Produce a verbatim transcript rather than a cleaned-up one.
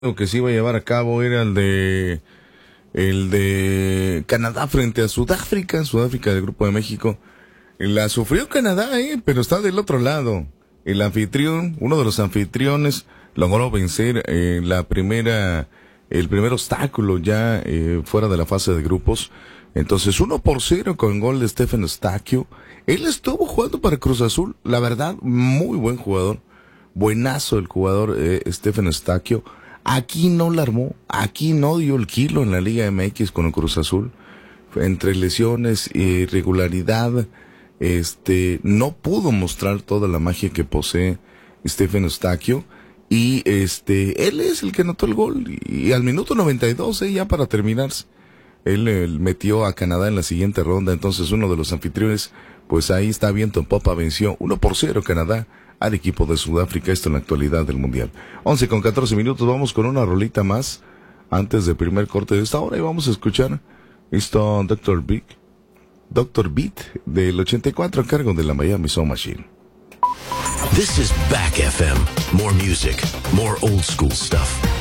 Lo que se iba a llevar a cabo era el de el de Canadá frente a Sudáfrica, Sudáfrica del Grupo de México. La sufrió Canadá, eh, pero está del otro lado. El anfitrión, uno de los anfitriones, logró vencer eh, la primera, el primer obstáculo ya eh, fuera de la fase de grupos. Entonces, uno por cero con gol de Stephen Eustaquio. Él estuvo jugando para Cruz Azul, la verdad, muy buen jugador. Buenazo el jugador eh, Stephen Eustaquio. Aquí no la armó, aquí no dio el kilo en la Liga M X con el Cruz Azul. Entre lesiones e irregularidad, este, no pudo mostrar toda la magia que posee Stephen Eustaquio. Y este, él es el que anotó el gol. Y, y al minuto noventa y dos, eh, ya para terminarse, él, él metió a Canadá en la siguiente ronda. Entonces uno de los anfitriones, pues ahí está, viento en popa, venció uno por cero Canadá al equipo de Sudáfrica, esto en la actualidad del Mundial. once con catorce minutos, vamos con una rolita más antes del primer corte de esta hora y vamos a escuchar esto doctor Beat, doctor Beat del ochenta y cuatro a cargo de la Miami Sound Machine. This is Back F M. More music, more old school stuff.